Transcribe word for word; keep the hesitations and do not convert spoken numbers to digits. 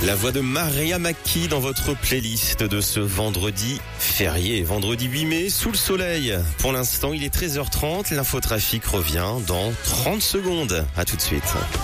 La voix de Maria Macchi dans votre playlist de ce vendredi férié, vendredi huit mai, sous le soleil. Pour l'instant, il est treize heures trente, l'infotrafic revient dans trente secondes. À tout de suite.